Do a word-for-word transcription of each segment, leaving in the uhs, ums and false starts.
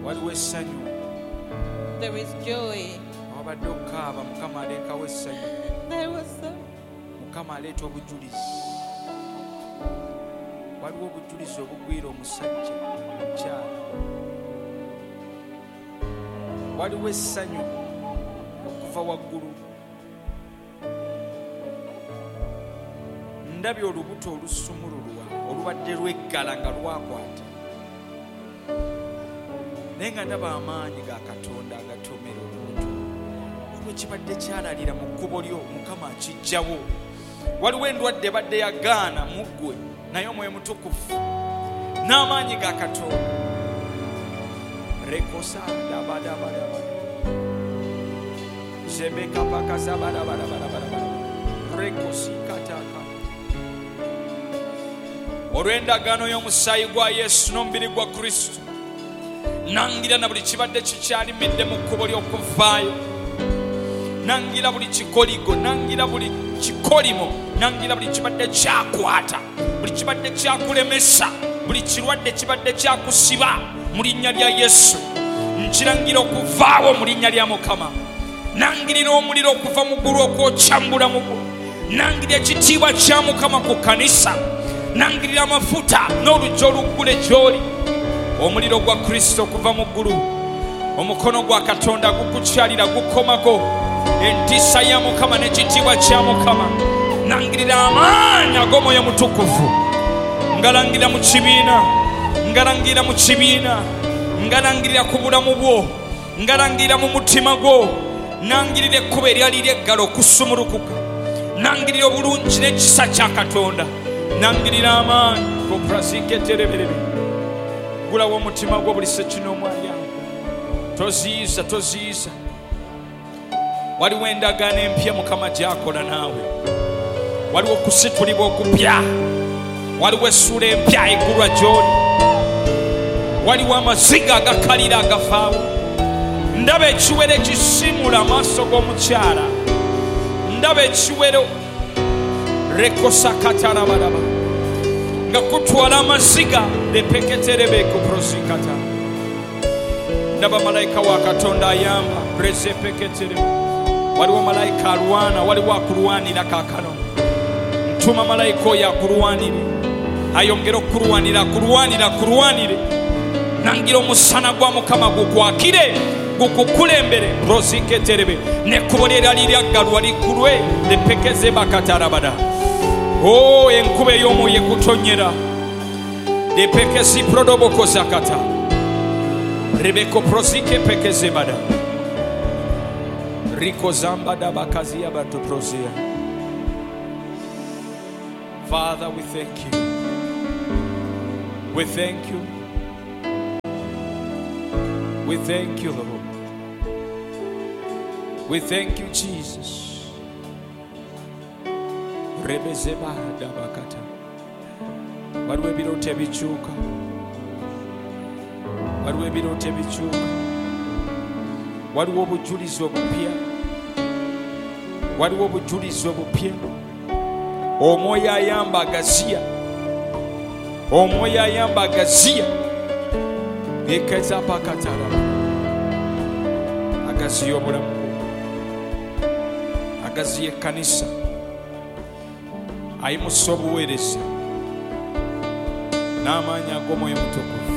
waliwo essanyu. There is joy. Wabadde okukaaba Mukama aleekawo essanyu. There was a... Mukama aleeta obujulizi. Waliwo obujulizi obugwira omusajja omukyala. Waliwo essanyu okuva waggulu. Ndabye olubuto olusumululwa olubadde lweggala nga lwakwata. Naye nga ndaba amaanyi ga Katonda agatomera olubuto. Waliwo kibadde kyalalira mu kkubo lyo Mukama akijjawo. Waliwo endwadde badde yagaana mu ggwe naye Omwoyo Mutukuvu n'amaanyi ga Katonda. Rekosa dabadabadaba Zebeka pakaza badabadabadaba Rekosi kataka. Olw'endagaano y'omusaayi gwa Yesu n'omubiri gwa Kristo, nangira na buli kibadde kikyalimidde mu kkubo ly'okuvaayo. Nangira buli kikoligo, nangira buli kikolimo, nangira buli kibadde kyakwata, buli kibadde kyakulemesa, buli kirwadde kibadde kyakusiba mu linnya lya Yesu. Nkirangira okuvaawo mu linnya lya Mukama. Nangirira omuliro okuva mu ggulu okwokyambula mu ggulu. Nangirira ekitiibwa kya Mukama ku kanisa. Nangirira amafuta n'oluggi oluggule gy'oli. Omuliro gwa Kristo okuva mu ggulu. Omukono gwa Katonda gukukyalira gukomako. Entiisa ya Mukama n'ekitiibwa kya Mukama. Nangirira amaanyi ag'Omwoyo Mutukuvu. Ngalangira mu kibiina, ngalangira mu kibiina, ngalangirira ku bulamu bwo, ngalangirira mu mutima gwo. Nangirira ekkubo eryali ly'eggalo okusumulukuka. Nangirira obulungi n'ekisa kya Katonda. Nangirira amaanyi koprazike tereberebe. Gulawo omutima gwo buli sekin'omwalyango. Toziiza, toziiza. Waliwo endagaano empya Mukama gy'akola naawe. Waliwo okusitulibwa okupya. Waliwo essuula empya eggulwa gy'oli. Waliwo amaziga agakalira agafaawo. Ndaba ekiwero ekisimula amaaso g'omukyala. Ndaba ekiwero rekosa katarabaraba nga kutwala amaziga lepeketerebe kuprosikata. Ndaba malayika wa Katonda ayamba prezepeketerebe. Waliwo malayika alwana, waliwo akulwanira kaakano. Ntuma malayika oyo akulwanire, ayongera okulwanira, akulwanira, akulwanire. Nangira omusana gwa Mukama gukwakire, gukukulembere prosiketerebe. Nekkubo lyerali lyaggalwa liggulwe lepekeze bakatarabada. Oh, enkuba ey'omwoyo ekutonyera. Lepekezi prodoboko zakata. Rebeko prosike pekeze bada. Riko zamba da bakazi ya batu prozia. Father, we thank you. We thank you. We thank you, Lord. We thank you, Jesus. Rebezeba dabakata. Waliwo ebiroota ebikyuka. Waliwo ebiroota ebikyuka. Waliwo obujulizi obupya. Waliwo obujulizi obupya. Omwoyo ayamba agaziya. Omwoyo ayamba agaziya. Gekeza pakatara. Agaziya obulamu. Agaziya ekkanisa. Ayimusa obuweereza n'amaanyi ag'Omwoyo Mutukuvu.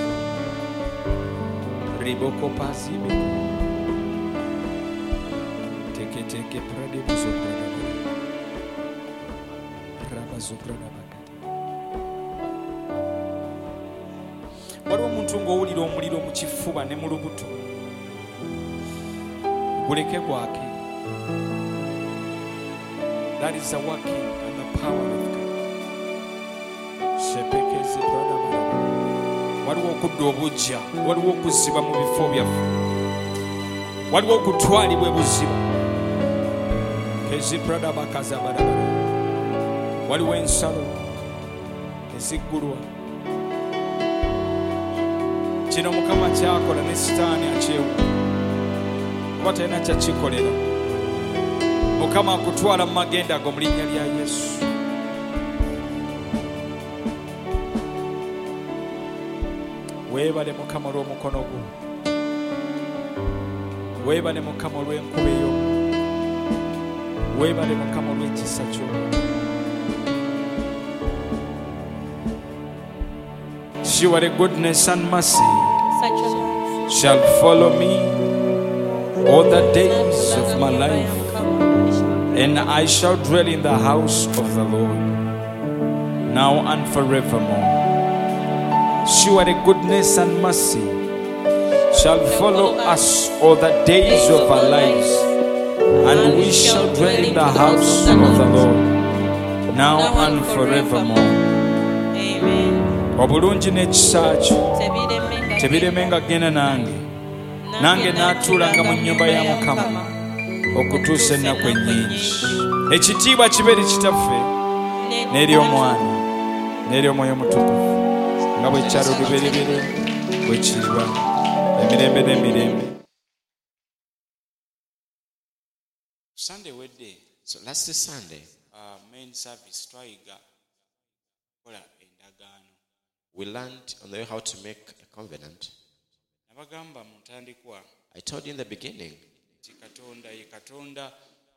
Riboko pasibe teke teke prade buzoprada raba zoprada bakati. Waliwo omuntu ng'owulira omuliro mu kifuba ne mu lubuto. Guleke gwake. That is the working and the power of God. Sepekezi brada brada. Waliwo okudda obujja, waliwo okuziba mu bifo byaffe. Waliwo okutwalibwa ebuziba. Kezi brada bakaza brada. Waliwo ensalo eziggulwa. Kino Mukama kyakola ne Sitaani akyewu. Kuba talina kyakikolera. Mukama akutwala mu magenda go mu linnya lya Yesu. Weebale Mukama olw'omukono gwo. weebale Mukama olw'enkuba eyo, weebale Mukama olw'ekisa kyo. Surely goodness and mercy Such a shall follow me all the days of my life, and I shall dwell in the house of the Lord now and forevermore. Surely goodness and mercy shall follow us all the days of our lives, and we shall dwell in the house of the Lord now and forevermore. Amen. Obulungi n'ekisa kyo Tebiremenga tebiremenga genda nange, nange naatuulanga mu nnyumba ya Mukama okutuusa ennaku ennyingi. Ekitiibwa kibe eri Kitaffe n'eri Omwana n'eri Omwoyo Omutukuvu, nga bwe kyali olubereberye bwe kiriba emirembe n'emirembe. Sunday wedde, So last Sunday, uh, main service twayiga kola endagaano. we learned on the way how to make a covenant. Nabagamba mu ntandikwa I told you in the beginning, nti Katonda ye Katonda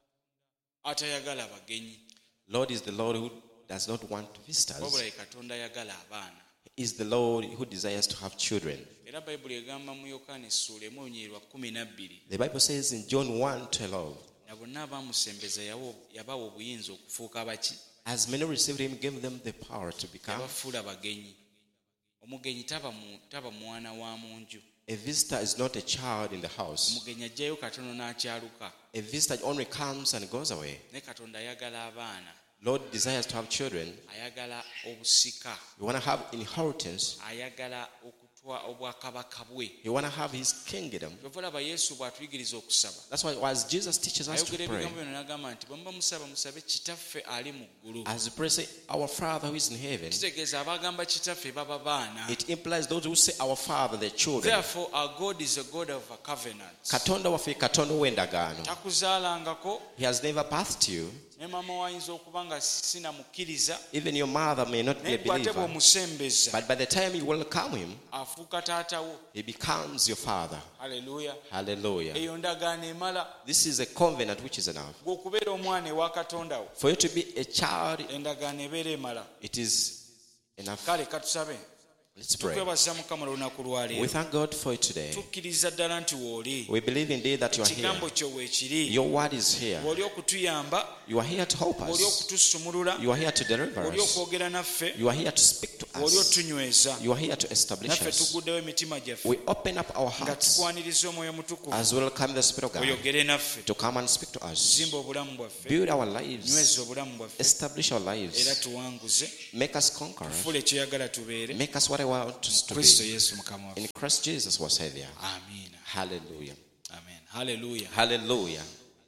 atayagala bagenyi, Lord is the Lord who does not want wabula visitors. ye Katonda ayagala abaana. He is the Lord who desires to have children. Era Bayibuli egamba mu Yokaana essuula emu olunyiriri kumi na bbiri, The Bible says in John one twelve, na bonna abaamusembeza yawo- yabawa obuyinza okufuuka baki, as many received him, gave them the power to become. yabafuula bagenyi. Omugenyi taba mu- taba mwana wa mu nju. A visitor is not a child in the house. Omugenyi ajjayo katono n'akyaluka. A visitor only comes and goes away. Naye Katonda ayagala abaana, Lord desires to have children. ayagala obusika, You want to have inheritance. ayagala okutwa obwakabaka bwe. You want to have his kingdom. Kyova olaba Yesu bw'atuyigiriza okusaba, That's why as Jesus teaches us to ayogera pray, ebigambo bino n'agamba nti bwe muba musaba musabe Kitaffe ali mu ggulu. as we pray, say, our Father who is in heaven. Kitegeeza abagamba Kitaffe baba baana. It implies those who say our Father, their children. Therefore our God is a God of a covenant. Katonda waffe Katonda w'endagaano. Takuzaalangako, He has never birthed you. ne maama wayinza okuba nga sinamukkiriza, Even your mother may not be naye a gwe ate believer. bw'omusembeza But by the time you welcome him, afuuka taata wo. he becomes your father. Haleluya. Hallelujah. Eyo ndagaano emala. This is a covenant which is enough. Gwe okubeera omwana ewa Katonda wo, For you to be a child, endagaano ebeera emala. it is enough. Kale katusabe. Let's pray. Tukwebaza Mukama olunaku lwa We leero. thank God for it today. Tukkiriza ddala nti w'oli. We believe indeed that you are here. Ekigambo kyo weekiri. Your word is here. W'oli okutuyamba, You are here to help w'oli us. okutusumulula, You are here to deliver w'oli us. okwogera naffe, You are here to speak to w'oli us. otunyweza. You are here to establish Naffe us. tuguddewo emitima gyaffe We open up our nga hearts tukwaniriza Omwoyo Mutukuvu as we welcome the Spirit of God oyogere naffe. to come and speak to us. Zimba obulamu bwaffe, Build our lives. nyweza obulamu bwaffe, Establish our era lives. tuwanguze, Make us conquerors. tufuule kyoyagala tubeere. Make us what I want us to Kristo be. Yesu Mukama waffe. In Christ Jesus was Savior. Amiina. Hallelujah. Amen. Hallelujah. Hallelujah.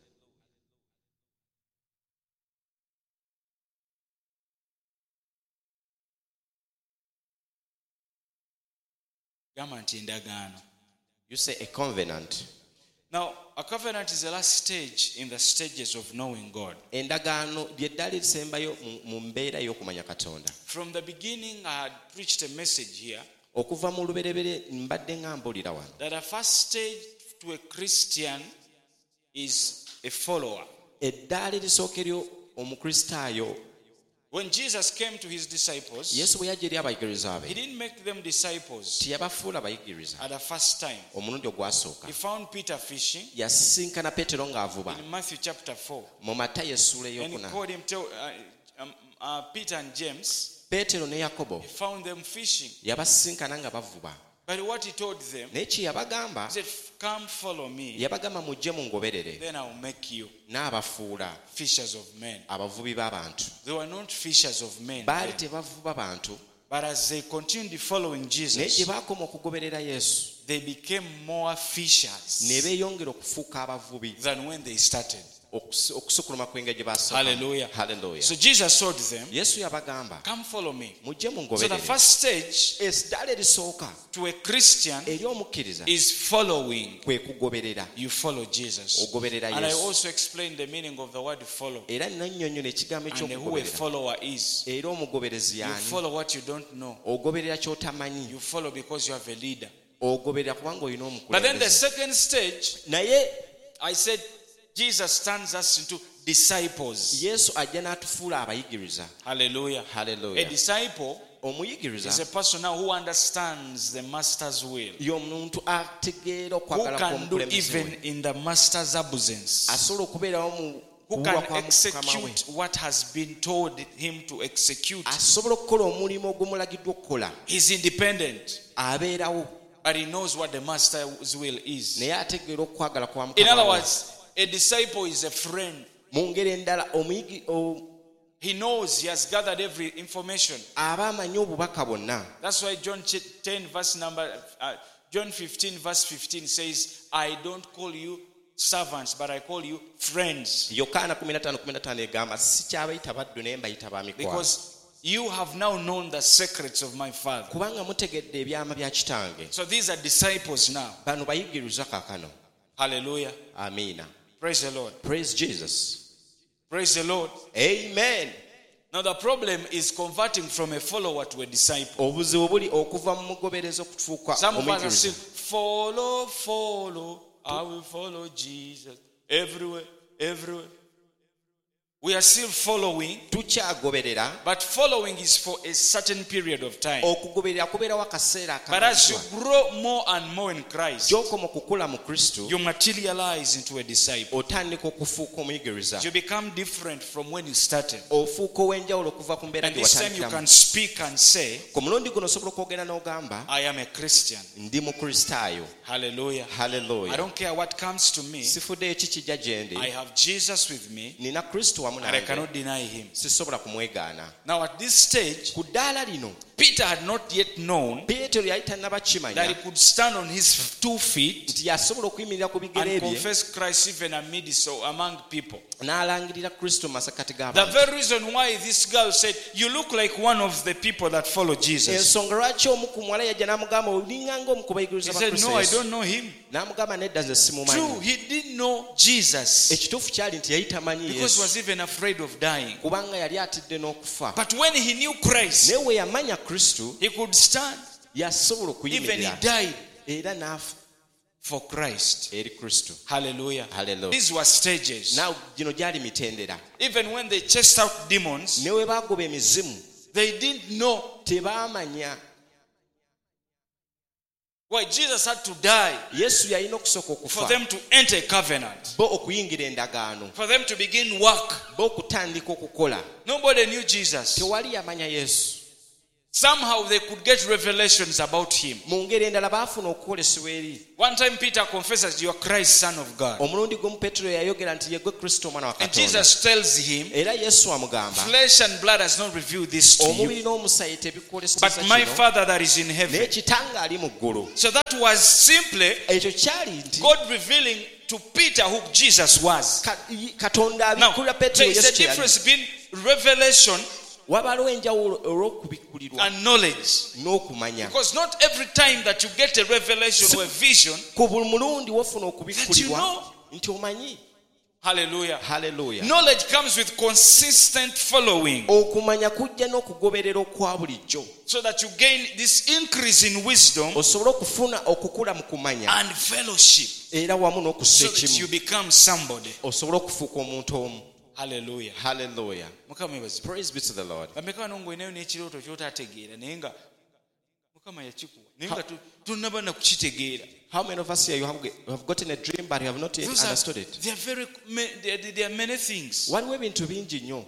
Gamba nti endagaano. You say a covenant. Now, a covenant is the last stage in the stages of knowing God. Endagaano ly'eddaala erisembayo mu- mu mbeera y'okumanya Katonda. From the beginning, I had preached a message here Okuva mu lubereberye mbadde nga mbuulira wano. that the first stage to a Christian is a follower. Eddaala erisooka eryo omukristaayo, When Jesus came to his disciples, Yesu bwe yajja eri abayigiriza he be, didn't make them disciples teyabafuula bayigiriza. at the first time. Omulundi ogwasooka He found Peter fishing yasisinkana Peetero ng'avuba in Matthew chapter four. mu Matayo essuula And he ey'okuna. called him, tell, uh, um, uh, Peter and James. Peetero ne Yakobo He found them fishing. yabasisinkana nga bavuba. But what he told them, Naye kye yabagamba, he said, come follow me, yabagamba mujje mungoberere, then I'll make you n'abafuula fishers of men. abavubi b'abantu. They were not fishers of men, Baali then. tebavuba bantu, But as they continued following naye Jesus, gye baakoma okugoberera Yesu they became more ne fishers beeyongera okufuuka abavubi than when they started. okusu- okusukuluma kw'engeri gye baasooka. Hallelujah. Hallelujah. So Jesus told them, Yesu yabagamba come follow me. mujje So the mungoberere. first stage Eddaala erisooka to a Christian eri omukkiriza is following. kwe kugoberera. You follow Jesus. Ogoberera And I Yesu. also explained the meaning of the word follow Era nannyonnyola ekigambo and who a ekyokugoberera. follower is. Era omugoberezi You y'ani? follow what you don't know. Ogoberera ky'otamanyi. You follow because you have a leader. ogoberera kubanga olina But then the omukulembeze. second stage, Naye I said, Jesus turns us into disciples. Yesu ajja n'atufuula abayigiriza. Hallelujah. A Hallelujah. disciple Omuyigiriza is a person now who understands the master's will, y'omuntu ategeera who okwagala can do kw'omukulembeze even we. in the master's absence, Asobola okubeerawo mu who kuwulwa can kwa Mukama we. execute what has been told him to execute. Asobola okukola omulimu ogumulagiddwa okukola. He's independent, Abeerawo but he knows what the master's will is. naye ategeera okwagala kwa In other Mukama we. words, a disciple is a friend. Mu ngeri endala omuyigi o- He knows, he has gathered every information. aba amanyi obubaka bwonna. That's why John ten verse number uh, John fifteen verse fifteen says, I don't call you servants, but I call you friends, Yokaana kumi na ttaano kumi na ttaano egamba sikyabayita baddu naye mbayita ba mikwano. because you have now known the secrets of my Father. Kubanga mutegedde ebyama bya kitange. So these are disciples now. Bano bayigiriza kaakano. Hallelujah. Amiina. Praise the Lord. Praise Jesus. Praise the Lord. Amen. Now the problem is converting from a follower to a disciple. Obuzibu buli okuva mu mugobereza okufuuka Some of us are still omuyigiriza. follow, follow. I will follow Jesus everywhere, everywhere. We are still following, Tukyagoberera, but following is for a certain period of time. okugoberera kubeerawo akaseera But as you akamaziwa. grow more and more in Christ, Gy'okoma okukula mu Kristo, you materialize into a disciple. otandika okufuuka omuyigiriza. You become different from when you started. Ofuuka ow'enjawulo okuva ku mbeera And gye this time you watandikiramu. can speak and say, Ku mulundi guno osobola okwogera n'ogamba I am a Christian. ndi mukristaayo. Hallelujah. I Haleluya. don't care what comes to me. Sifuddeyo ki kijja gye ndi. I have Jesus with me, Nina Kristo wamu and I nange. cannot deny him. Sisobola kumwegaana. Now at this stage, Ku ddaala lino, Peter had not yet known Peetero yali tannaba that he kimanya could stand on his two feet nti yasobola okuyimirira ku bigere and bye confess Christ even amidst or among people. n'alangirira Kristo mu masekati The g'abantu. very reason why this girl said, you look like one of the people that follow Jesus. Ensonga lwaki omu ku muwala yajja n'amugamba olinganga omu ku He bayigiriza ba said, Kristo no, I Yesu. don't know him. N'amugamba nedda nze True, simumanyi. he didn't know Jesus Ekituufu kyali nti yali tamanyi because he Yesu was even afraid of dying. kubanga yali atidde n'okufa. But when he knew Christ, Naye we yamanya Kristo he could stand. yasobola Even he okuyimirira died era n'afa for Christ. eri Kristo. Hallelujah. Hallelujah. These were stages. Naawe gino gyali mitendera. Even when they chased out demons, Ne we baagoba emizimu they didn't know tebaamanya. why Jesus had to die Yesu yalina okusooka for okufa them to enter a covenant, bo okuyingira endagaano, for them to begin work. bo okutandika okukola. Nobody knew Jesus. Tewali yamanya Yesu. Somehow they could get revelations about him. Mu ngeri endala baafuna okukolesebwa eri. One time Peter confesses, you are Christ, Son of God. Omulundi gumu Peetero yayogera nti ye gwe Kristo omwana wa And Katonda. Jesus tells him, Era Yesu amugamba flesh and blood has not revealed this to you, omubiri n'omusaayi tebikwoleseza but my kino, Father that is in naye heaven. kitange ali mu ggulu. So that was simply Ekyo kyali nti God revealing to Peter who Jesus was. Ka- Katonda Now, abikkulira there Peetero is a Yesu kye yali. difference between revelation Wabaliwo enjawulo olw'okubikkulirwa and knowledge. n'okumanya. Because not every time that you get a revelation or a vision, Ku buli mulundi wofuna that you okubikkulirwa know. nti omanyi. Hallelujah. Haleluya. Knowledge comes with consistent following, Okumanya kujja n'okugoberera okwa bulijjo. so that you gain this increase in wisdom Osobole okufuna okukula mu kumanya and fellowship, era wamu n'okussa so that you ekimu. become somebody. Osobole okufuuka omuntu omu. Hallelujah. Haleluya. Mukama yebazi. Praise be to the Lord. Bameka wano ng'olinayo n'ekirooto ky'otaategeera naye nga Mukama yakikuwa naye nga to- tonnaba na kukitegeera. How many of us here you have, have gotten a dream but you have not yet Those are, understood it? they are very, ma- there are- there are many things. Waliwo ebintu bingi nnyo.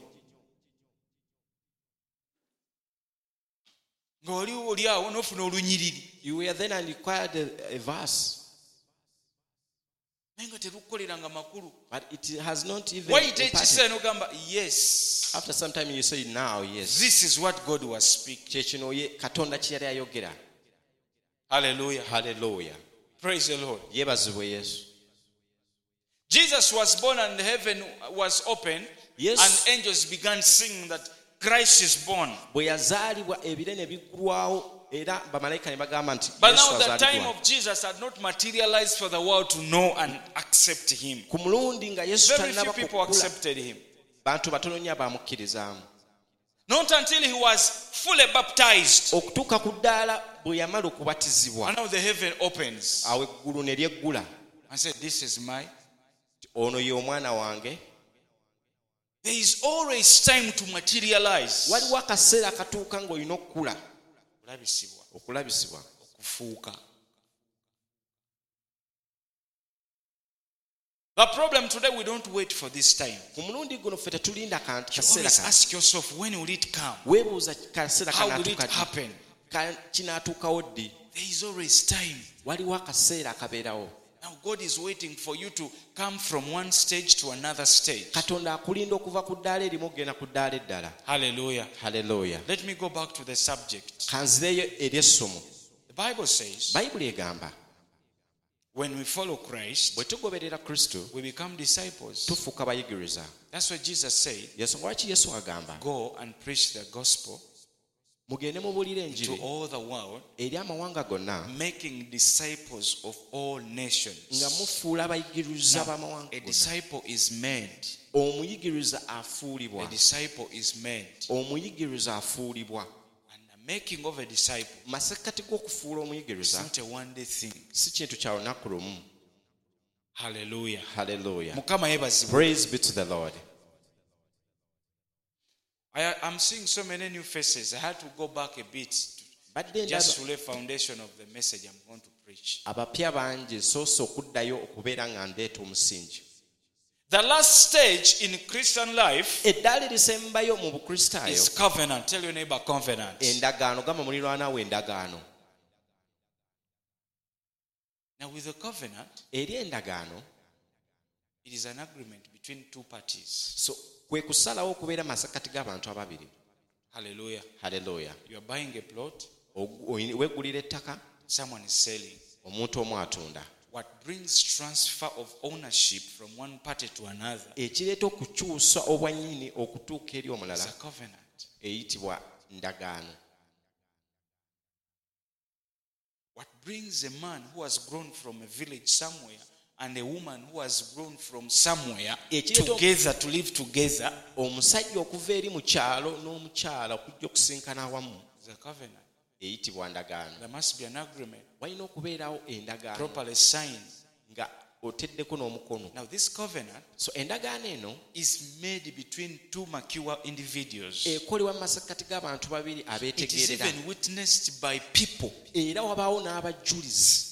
Ng'oli oli awo n'ofuna olunyiriri You were then and required a, a verse, naye nga terukukoleranga makulu. but it has not even Wayita imparted. ekiseera n'ogamba yes, After some time you say now, yes. this is what God was speaking. Kyekino ye Katonda kye yali ayogera. Hallelujah. Haleluya. Praise the Lord. Yeebazibwe Yesu. Jesus was born and heaven was open, Yes. and angels began singing that Christ is born. Bwe yazaalibwa ebire ne biggulwawo era bamalayika ne bagamba nti But Yesu now the time azaalibwa. of Jesus had not materialized for the world to know and accept him. Ku mulundi nga Yesu Very few tannaba people kukula, accepted him. bantu batono nnyo abaamukkirizaamu. Not until he was fully baptized. okutuuka ku ddaala bwe yamala okubatizibwa And now the heaven opens. awo eggulu ne lyeggula I said, this is my. ono ye omwana wange. There is always time to materialize. waliwo akaseera akatuuka ng'olina okukula Okulabisibwa, okulabisibwa okufuuka. The problem today, we don't wait for this time. ku mulundi guno ffe tetulinda kantu You kaseera always ka ask yourself, when will it come? weebuuza kaseera How will it kanaatuuka ddi? happen? Ka- kinaatuukawo ddi? There is always time. waliwo akaseera akabeerawo. Now God is waiting for you to come from one stage to another stage. katonda akulinda okuva ku ddaala erimu okugenda ku ddaala eddala. Hallelujah. Haleluya. Let me go back to the subject. kanzireyo eri essomo. The Bible says, bayibuli egamba when we follow Christ, bwe tugoberera kristo we become disciples. tufuuka bayigiriza. That's what Jesus said. ensonga lwaki yesu agamba Go and preach the gospel mugende mubuulire to enjiri all the world, eri amawanga gonna making disciples of all nga nations. mufuula abayigiriza Now, b'amawanga a gonna. disciple is made. omuyigiriza A afuulibwa. disciple is made. omuyigiriza afuulibwa. And the making of a disciple masekkati g'okufuula is omuyigiriza not a one day thing. si kintu kya lunaku lumu. Hallelujah. Haleluya. Mukama yebazibwe. Praise be to the Lord. I, I'm seeing so many new faces. I had to go back a bit to, badde just ndaba to lay foundation of the message I'm going to preach. abapya bangi soose okuddayo okubeera nga ndeeta omusingi. The last stage in Christian life eddaala erisembayo mu bukristaayo is covenant. Tell your neighbor covenant. endagaano. gamba muliraanaawo endagaano. Now with the covenant, eri endagaano it is an agreement between two parties. so kwe kusalawo okubeera masekkati g'abantu ababiri. Hallelujah. Haleluya. You are buying a plot, weggulira ettaka, someone is selling. omuntu omu atunda. What brings transfer of ownership from one party to another ekireeta okukyusa obwannyini okutuuka eri is omulala a covenant. eyitibwa ndagaano. What brings a man who has grown from a village somewhere and a woman who has grown from somewhere Ekireeta- together to live together omusajja okuva eri mu kyalo n'omukyala okujja okusinkana awamu is a covenant. eyitibwa ndagaano. There must be an agreement walina okubeerawo endagaano properly signed. nga oteddeko n'omukono. Now this covenant so endagaano eno is made between two mature individuals. ekolebwa mu masekkati g'abantu babiri It is abeetegeerera, even witnessed by people. era wabaawo n'abajulizi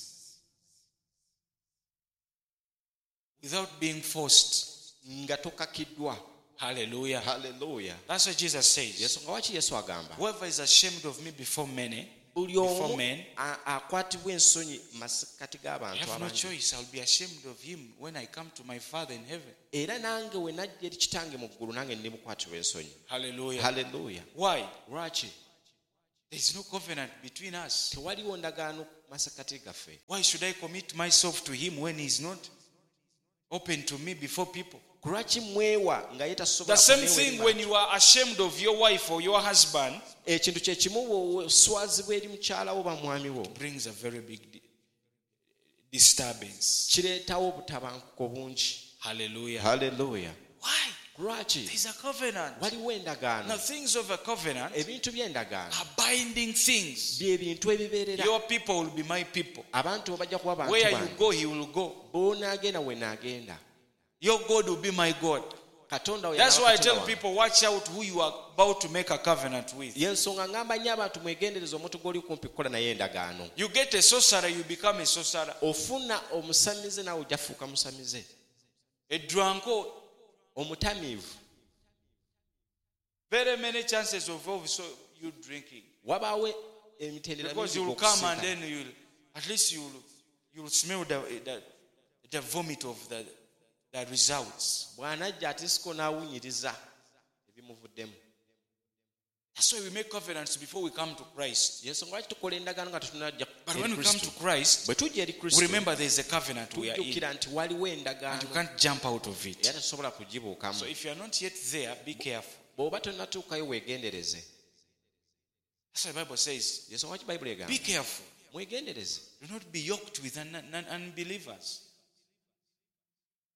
Without being forced. nga tokakiddwa. Hallelujah. Haleluya. That's what Jesus says. ensonga waki yesu agamba Whoever is ashamed of me before many, buli before omu men, a- akwatibwa ensonyi mu masekkati I g'abantu have no abangi. choice. I'll be ashamed of him when I come to my Father in heaven. era nange we najja eri kitange mu ggulu nange ndi mukwatibwa ensonyi. Hallelujah. Haleluya. Why? lwaki There is no covenant between us. tewaliwo ndagaano mu masekkati gaffe? Why should I commit myself to him when he's not open to me before people? ku lwaki mwewa nga ye The tasobola same kuneewa thing eri when bantu? you are ashamed of your wife or your husband ekintu kye kimu bw'oswazibwa eri mukyalawo ba mwami wo brings a very big di- disturbance. kireetawo obutabanguko bungi. Hallelujah. Haleluya. Why? lwaki? There's a covenant. waliwo Now endagaano. things of a covenant ebintu by'endagaano are binding things. bye bintu ebibeerera. Your people will be my people. abantu bajja kuba bantu Where you bange. go, he will go. bw'onaagenda we naagenda. Your God will be my God. katonda we That's y'aba why I Katonda tell wange. people, watch out who you are about to make a covenant with. yensonga ngamba nnyo abantu mwegendereza omuntu gw'oli kumpi kukola naye endagaano. You get a sorcerer, you become a sorcerer. ofuna omusamize nawe ojja fuuka musamize. A drunkard, omutamiivu very many chances of also you drinking. wabaawo emitendera Because mingi you will come and okusinga. then you'll, at least you'll, you'll smell the, the, the vomit of the, the results. bw'anajja ate siko n'awunyiriza ebimuvuddemu. That's why we make covenants before we come to Christ. yensonga lwaki tukola endagaano nga tetunajja But eri when we come Kristo. to Christ, bwe tujja eri we kristo remember there is a covenant we are in. tujjukira nti waliwo And you endagaano can't jump out of it. era tosobola kugibuukamu. So if you are not yet there, be careful. bw'oba tonnatuukayo weegendereze. That's what the Bible says. yensonga lwaki bayibuli egamba Be careful. mwegendereze. Do not be yoked with un- un- unbelievers.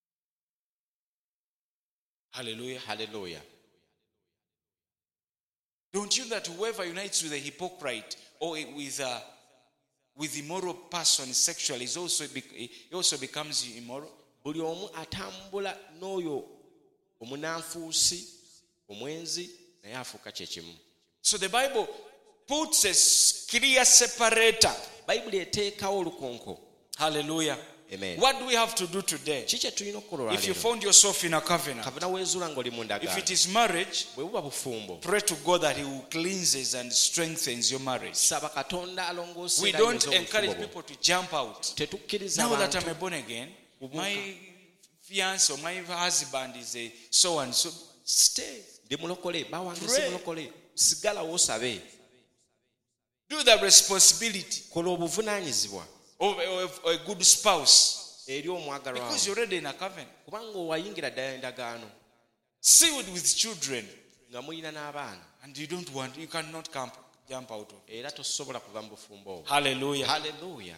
Hallelujah. Haleluya. Don't you that whoever unites with a hypocrite or with a with immoral person sexually is also he also becomes immoral? Buli omu atambula n'oyo omunanfuusi omwenzi naye afuuka kyekimu. So the Bible puts a clear separator. Bayibuli eteekawo olukonko. Hallelujah. Amen. What do we have to do today? Ki kye tulina okukola If you olwaleero? found yourself in a covenant, Kavuna weezuula ng'oli mu if ndagaano. it is marriage, Bwe buba bufumbo, pray to God that He will cleanses and strengthens your marriage. saba Katonda alongoose We era don't ayinza encourage obufumbo bwo. people to jump out. Tetukkiriza Now that abantu I'm a born again, my fiance or my husband is a so and so. Stay. ndi mulokole, bawange si Pray. mulokole, sigalawo osabe. Do the responsibility Kola obuvunaanyizibwa of, of a good spouse eri omwagalwa because wo. you're already in a covenant. Kubanga owayingira ddala endagaano Sealed with children, nga muyina n'abaana and you don't want, you cannot camp, jump out of it. era tosobola kuva mu bufumbo obwo. Hallelujah. Hallelujah.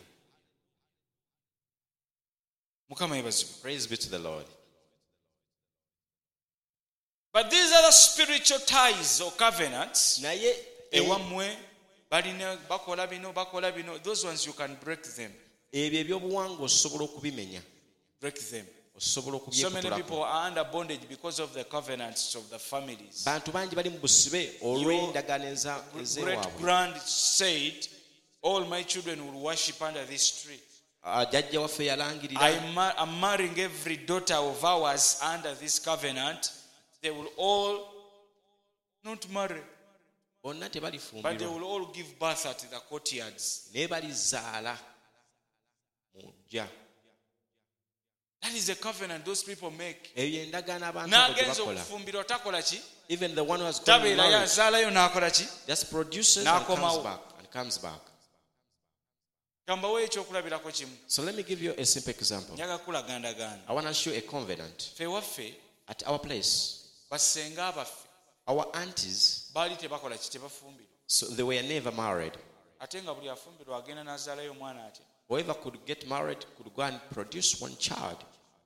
Mukama yebazibwe. Praise be to the Lord. But these are the spiritual ties or covenants. Naye Ewammwe balina bakola bino bakola bino. Those ones you can break them. ebyo ebyobuwangwa osobola okubimenya, Break them. osobola So many okubyekutulako. people are under bondage because of the covenants of the families. Bantu bangi bali mu busibe olw'endagaano eza- Great ez'ewaabwe. grand said, all my children will worship under this tree. Ah, jjajja waffe yalangirira I ma- I'm marrying every daughter of ours under this covenant. They will all not marry, bonna but they tebalifumbirwa will all give birth at the courtyards. naye balizaala mu ggya. That is the covenant those people make. Eyo endagaano abantu abo gye N'agenza bakola. okufumbirwa takola ki? Even the one who has gone Tabeerayo married azaalayo n'akola ki? just produces and comes N'akomawo. back and comes back. Kambawo ekyokulabirako kimu. So let me give you a simple example. Njaga kulagandaganda. I want to show a covenant. Ffe waffe At our place, basenga abaffe our aunties, baali tebakola ki tebafumbirwa. so they were never married. Ate nga buli afumbirwa agenda n'azaalayo omwana atya. Whoever could get married could go and produce one child.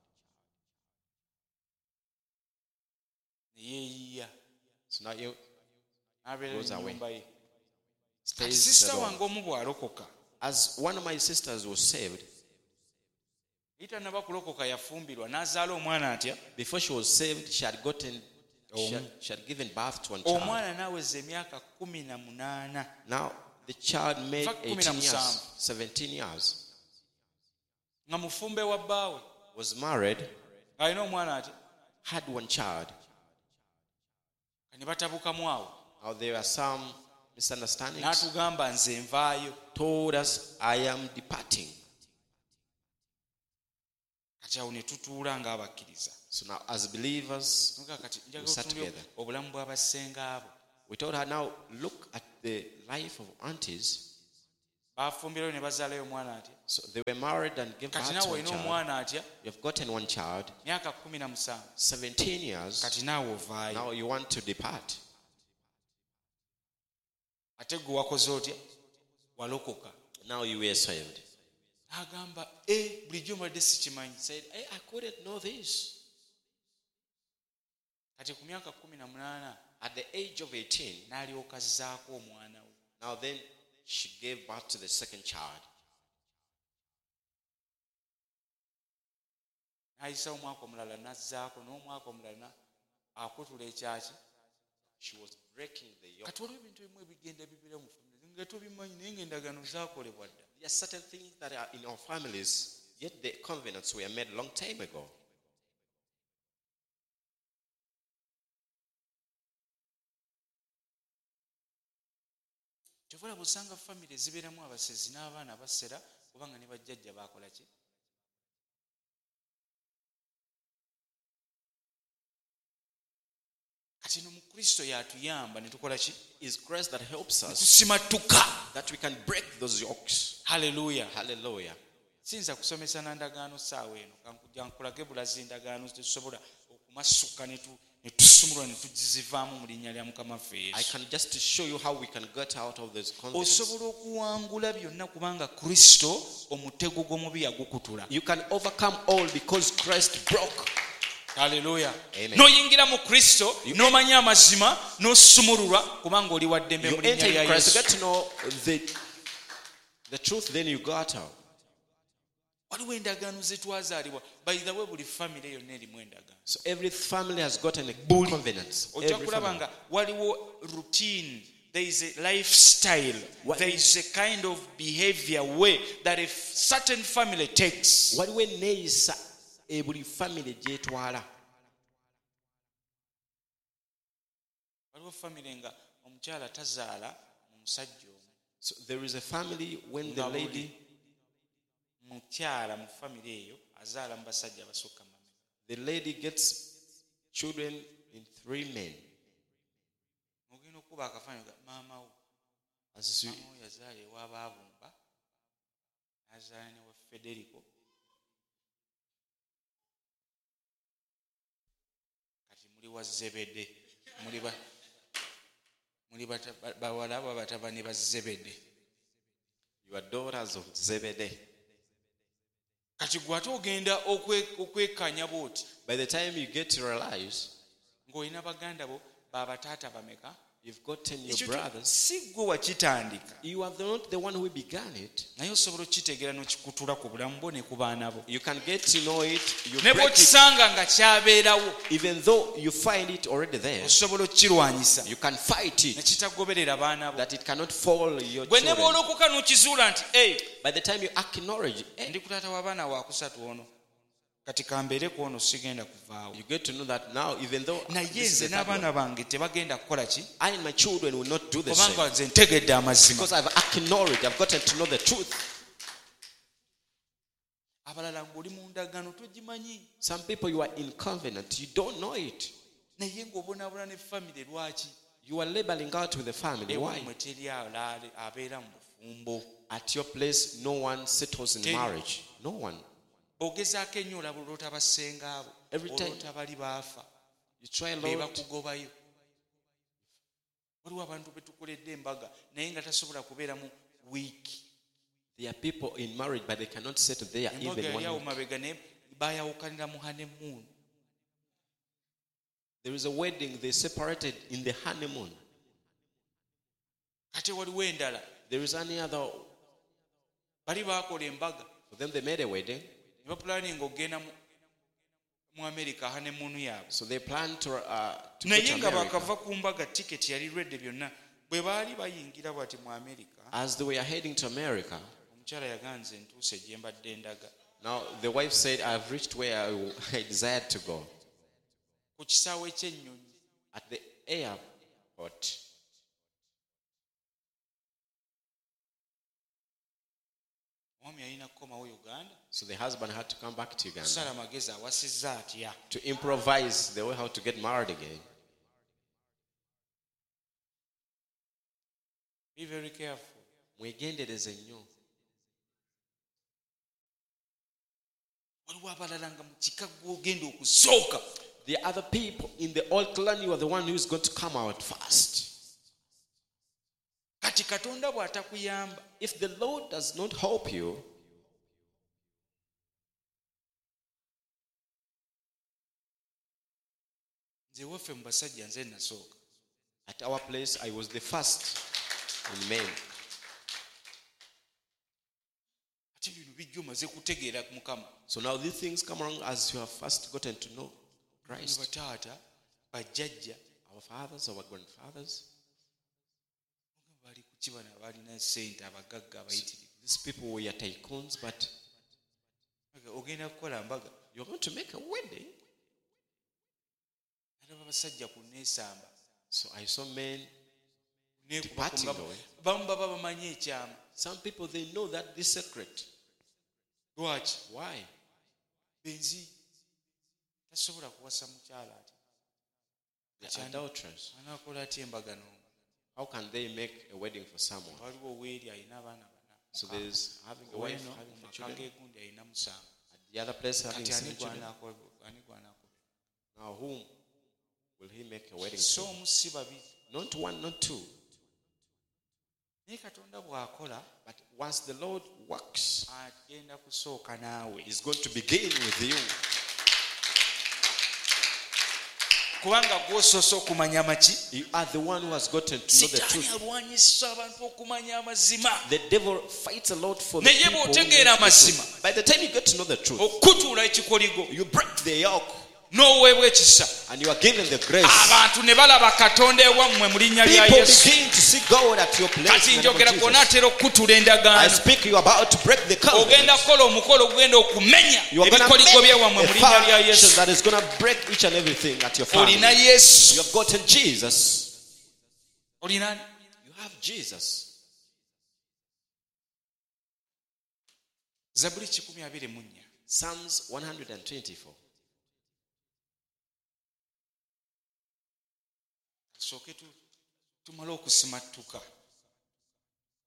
Ne yeeyiya. So now you N'abeera Goes mu away. nnyumba ye. Kati stays sisita alone. wange omu bw'alokoka. As one of my sisters was saved, Yitannaba kulokoka yafumbirwa n'azaala omwana atya. before she was saved, she had gotten, she had, she had given birth to one child. Omwana n'aweza emyaka kumi na munaana. Now the child made In fact, kumi na eighteen years, musanvu. seventeen years, Nga mufumbe wa bbaawe. was married, Alina omwana atya. had one child. Ne batabukamu awo. Now there are some misunderstandings. N'atugamba nze nvaayo. Told us, I am departing. Kati awo ne tutuula ng'abakkiriza. So now as believers, Nuga kati We njagala sat otunuulire together. obulamu bw'abasenga abo. we told her, now look at the life of aunties. Baafumbirayo ne bazaalayo omwana atya. So they were married and gave birth Kati to naawe one olina child. omwana atya. You've gotten one child, Myaka kumi na musanvu. seventeen years. Kati naawe ovaayo. Now you want to depart. Ate gwe wakoze otya. Walokoka. Now you were saved. N'agamba e bulijjo mbadde sikimanyi. Said, hey, I couldn't know this. Kati ku myaka kumi na munaana At the age of eighteen, n'alyoka azzaako omwana we. now then she gave birth to the second child. N'ayisa omwaka omulala n'azzaako n'omwaka omulala akutula ekyaki. She was breaking the yoke. Kati waliwo ebintu ebimu ebigenda bibira mu famire nga tobimanyi naye ng'endagaano zaakolebwa dda. There are certain things that are in our families, yet the covenants were made a long time ago. Kyovala bw'osanga famire zibeeramu abasezi n'abaana basera kubanga ne bajjajja baakola ki? Kati no mu Kristo y'atuyamba ne tukola ki? It's grace that helps us Tusimattuka. that we can break those yokes. Hallelujah. Hallelujah. Siyinza kusomesa na ndagaano ssaawa eno kankujja nkulage bulazi endagaano tetusobola okumasuka ne tu- ne tusumulwa ne tugizivaamu mu linnya lya Mukama waffe I Yesu. can just show you how we can get out of those covenants. Osobola okuwangula byonna kubanga Kristo omutego gw'omubi yagukutula. You can overcome all because Christ broke. Hallelujah. Amen. Noyingira mu Kristo n'omanya amazima n'osumululwa kubanga oli wa ddembe You mu linnya enter lya in Christ, you Yesu. get to know the, the truth, then you got out. Waliwo endagaano ze twazaalibwa. By the way, buli family yonna erimu endagaano. So every family has gotten a covenant. Ojja Every kulaba family. nga waliwo routine. There is a lifestyle. What- There is a kind of behavior way that a certain family takes. Waliwo enneeyisa e buli family gyetwala. Waliwo family nga omukyala tazaala mu musajja omu. So there is a family when the Nga buli lady, mukyala mu family eyo azaala mu basajja abasukka mu mameka. the lady gets children in three men. Ogenda okuba akafaananyi ga maama wo. As you, Maama wo yazaala ewa Baabumba, n'azaala ne wa Federico. Kati muli wa Zebede. Muli ba muli bata- ba- bawala ba batabani ba Zebede. you are daughters of Zebedee. Kati gwe ate ogenda okwe- okwekanya bw'oti By the time you get to realize ng'olina baganda bo babataata bameka. you've gotten your Ekyo brothers, si gwe wakitandika, you are the- not the one who began it. naye osobola okukitegeera n'okikutula ku bulamu bo ne ku baana bo. You can get to know it. You Ne break it, bw'okisanga nga kyabeerawo, even though you find it already there. osobola okukirwanyisa You can fight ne it, kitagoberera baana bo. that it cannot fall your Gwe ne children. bw'olokoka n'okizuula nti "Ei, By the time you acknowledge, eh, ndi ku taata w'abaana wakusatu ono, kati kambeere ku ono sigenda kuvaawo." you get to know that now, even though Naye this is nze the third one, n'abaana bange tebagenda kukola ki? I and my children will not do the same. Kubanga nze ntegedde amazima. Because I've acknowledged, I've gotten to know the truth. Abalala ng'oli mu ndagaano togimanyi, Some people, you are in covenant, you don't know it. naye ng'obonaabona ne famire lwaki? You are labeling out with the family. Why? Ewammwe teri alaale abeera mu bufumbo. At your place, no one settles in Tell you. marriage. No one. Ogezaako ennyo olaba oloota bassenga abo, Every time. oloota bali baafa, You try a be lot. bakugobayo. Waliwo abantu be tukoledde embaga naye nga tasobola kubeera mu wiiki. There are people in marriage, but they cannot settle there Embaga even yali one awo week. mabega naye baayawukanira mu honeymoon. There is a wedding, they separated in the honeymoon. Ate waliwo endala There is any other, bali baakola embaga for them they made a wedding. ne bapulaninga okgenda mu mu America honeymoon yaabwe. So they plan to, uh, to go Naye to nga America. bakava ku mbaga tiketi yali redde byonna. Bwe baali bayingira bwati mu America, As they were heading to America, omukyala yaganze ntuuse gye mbadde ndaga. now the wife said, I've reached where I, I desired to go. Ku kisaawe ky'ennyonyi. At the airport. Omwami yalina kukomawo Uganda. So the husband had to come back to Uganda Sala magezi awasizza atya. to improvise the way how to get married again. Be very careful. Mwegendereze nnyo. Waliwo abalala nga mu kika gw'ogenda okusooka. The other people in the old clan, you are the one who is going to come out first. Kati Katonda bw'atakuyamba, If the Lord does not help you, nze waffe mu basajja nze nasooka. at our place, I was the first in men. Ate bino bijja omaze kutegeera Mukama. So now these things come along as you have first gotten to know Ne Christ. bataata, bajjajja, Our fathers, our grandfathers, bali ku ki bano abaalina ssente abagagga abayitirivu. these people were tycoons, but Ogenda kukola mbaga. you're going to make a wedding. Nalaba basajja ku neesamba. So I saw men Neekuba departing ku ngabo. away. Bamu baba bamanyi ekyama. Some people, they know that this secret. Lwaki? Why? Benzi tasobola kuwasa mukyala ati. They're adulterers. Anaakola atya embaga n'omu? How can they make a wedding for someone? Waliwo weeri alina abaana bana. So there's having a wife, Oweno having mu the maka children. g'egundi alina musanvu. At the other place, having Kati ani seven children. gw'anaakola- ani gw'anaakola? Now, whom will he make a wedding So to? omu si babiri. Not one, not two. Naye Katonda bw'akola But once the Lord works, agenda kusooka naawe. He's going to begin with you. kubanga gwosoose okumanya maki. You are the one who has gotten to know the Sitaani truth. alwanyisa abantu okumanya amazima. The devil fights a lot for the Naye people who know bw'otegeera the amazima, truth. By the time you get to know the truth, okutuula ekikoligo you break the yoke n'oweebwa ekisa, and you are given the grace. abantu ne balaba katonda ewammwe mu linnya lya People Yesu. begin to see God at your place. Kati in the name njogera of gwona Jesus. atera okukutula I endagaano. speak, you are about to break the covenant. Ogenda kukola omukolo ogenda okumenya You are going to ebikoligo make byewammwe mu a linnya lya foundation Yesu. that is going to break each and everything at your family. Olina Yesu. You have gotten Jesus. Olina You have Jesus. Zaburi kikumi abiri mu nnya. Psalms one hundred twenty-four. Tusooke tu- tumale okusimattuka.